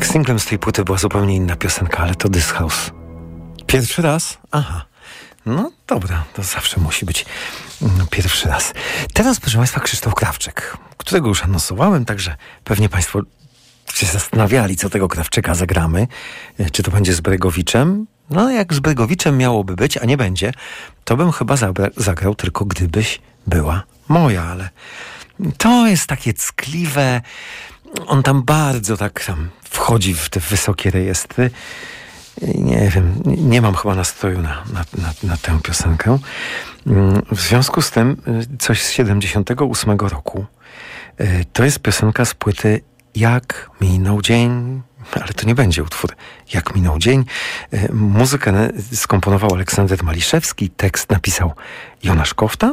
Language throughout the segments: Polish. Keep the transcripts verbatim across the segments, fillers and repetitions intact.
singlem z tej płyty była zupełnie inna piosenka, ale to This House. Pierwszy raz? Aha. No dobra, to zawsze musi być pierwszy raz. Teraz, proszę Państwa, Krzysztof Krawczyk, którego już anonsowałem, także pewnie Państwo się zastanawiali, co tego Krawczyka zagramy. Czy to będzie z Bregowiczem? No jak z Bregowiczem miałoby być, a nie będzie, to bym chyba zabra- zagrał tylko Gdybyś była moja, ale to jest takie ckliwe. On tam bardzo tak tam wchodzi w te wysokie rejestry. Nie wiem, nie mam chyba nastroju na, na, na, na tę piosenkę. W związku z tym coś z siedemdziesiątego ósmego roku. To jest piosenka z płyty Jak minął dzień, ale to nie będzie utwór Jak minął dzień. Muzykę skomponował Aleksander Maliszewski, tekst napisał Jonasz Kofta.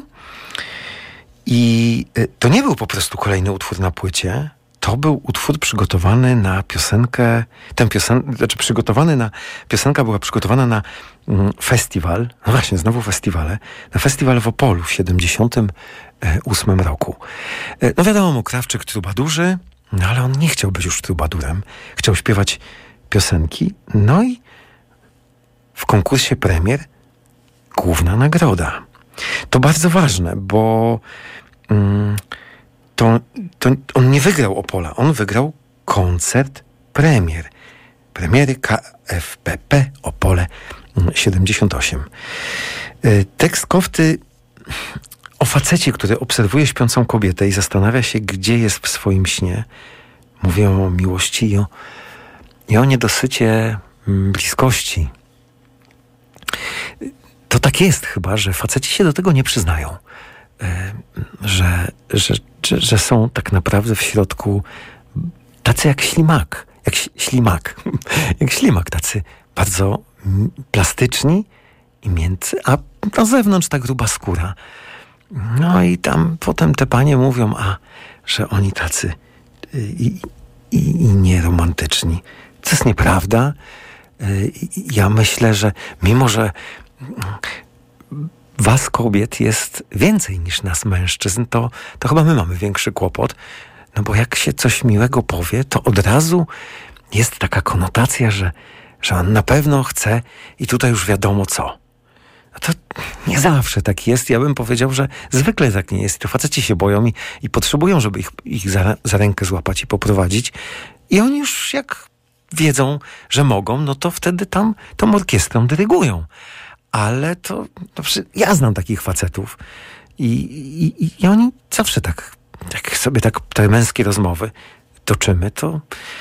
I to nie był po prostu kolejny utwór na płycie. To był utwór przygotowany na piosenkę, ten piosen, znaczy przygotowany na, piosenka była przygotowana na mm, festiwal, no właśnie, znowu festiwale, na festiwal w Opolu w siedemdziesiątym ósmym roku. No wiadomo, Krawczyk trubadurzy, no ale on nie chciał być już trubadurem, chciał śpiewać piosenki, no i w konkursie premier główna nagroda. To bardzo ważne, bo mm, To, to on nie wygrał Opola, on wygrał koncert premier. Premiery K F P P Opole siedemdziesiąt osiem. Tekst Kofty o facecie, który obserwuje śpiącą kobietę i zastanawia się, gdzie jest w swoim śnie. Mówię o miłości i o, i o niedosycie bliskości. To tak jest chyba, że faceci się do tego nie przyznają. Że, że, że, że są tak naprawdę w środku tacy jak ślimak, jak ślimak, jak ślimak, tacy bardzo plastyczni i miękcy, a na zewnątrz ta gruba skóra. No i tam potem te panie mówią, a że oni tacy i, i, i nieromantyczni. To jest nieprawda. Ja myślę, że mimo, że was kobiet jest więcej niż nas mężczyzn, to, to chyba my mamy większy kłopot, no bo jak się coś miłego powie, to od razu jest taka konotacja, że, że on na pewno chce i tutaj już wiadomo co. No to nie zawsze tak jest. Ja bym powiedział, że zwykle tak nie jest. To faceci się boją i, i potrzebują, żeby ich, ich za, za rękę złapać i poprowadzić. I oni już jak wiedzą, że mogą, no to wtedy tam tą orkiestrą dyrygują. Ale to, to ja znam takich facetów i, i, i oni zawsze tak, jak sobie tak te męskie rozmowy toczymy, to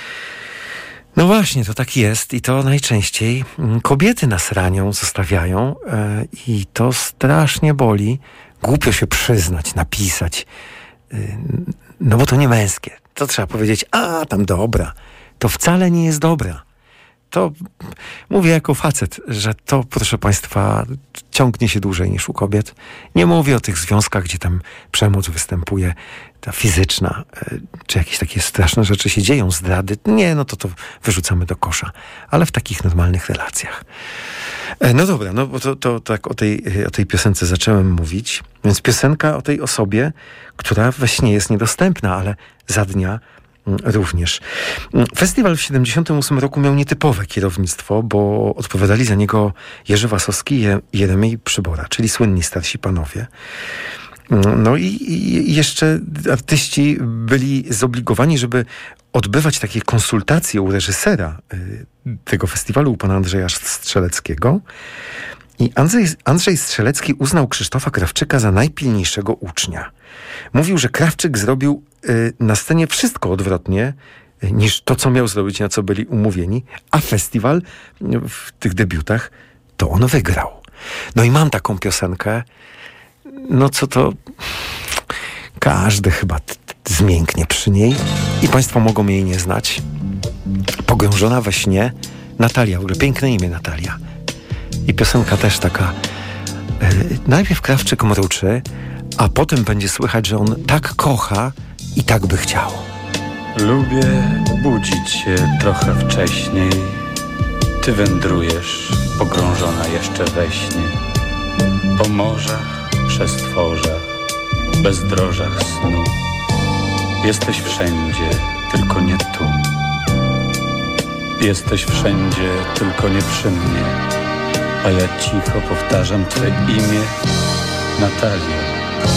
no właśnie, to tak jest i to najczęściej kobiety nas ranią, zostawiają e, i to strasznie boli. Głupio się przyznać, napisać, e, no bo to nie męskie. To trzeba powiedzieć, a tam dobra, to wcale nie jest dobra. To mówię jako facet, że to, proszę Państwa, ciągnie się dłużej niż u kobiet. Nie mówię o tych związkach, gdzie tam przemoc występuje, ta fizyczna, czy jakieś takie straszne rzeczy się dzieją, zdrady. Nie, no to to wyrzucamy do kosza. Ale w takich normalnych relacjach. No dobra, no bo to, to tak o tej, o tej piosence zacząłem mówić. Więc piosenka o tej osobie, która we śnie jest niedostępna, ale za dnia również. Festiwal w siedemdziesiątym ósmym roku miał nietypowe kierownictwo, bo odpowiadali za niego Jerzy Wasowski i Jeremiej Przybora, czyli słynni starsi panowie. No i, i jeszcze artyści byli zobligowani, żeby odbywać takie konsultacje u reżysera y, tego festiwalu, u pana Andrzeja Strzeleckiego. I Andrzej, Andrzej Strzelecki uznał Krzysztofa Krawczyka za najpilniejszego ucznia. Mówił, że Krawczyk zrobił y, na scenie wszystko odwrotnie y, niż to, co miał zrobić, na co byli umówieni, a festiwal y, w tych debiutach to on wygrał. No i mam taką piosenkę, no co to każdy chyba t- t- zmięknie przy niej i Państwo mogą jej nie znać. Pogrążona we śnie Natalia, w ogóle piękne imię Natalia. I piosenka też taka, yy, najpierw Krawczyk mruczy, a potem będzie słychać, że on tak kocha i tak by chciał. Lubię budzić się trochę wcześniej. Ty wędrujesz, pogrążona jeszcze we śnie. Po morzach, przestworzach, bezdrożach snu. Jesteś wszędzie, tylko nie tu. Jesteś wszędzie, tylko nie przy mnie, a ja cicho powtarzam Twe imię, Natalio.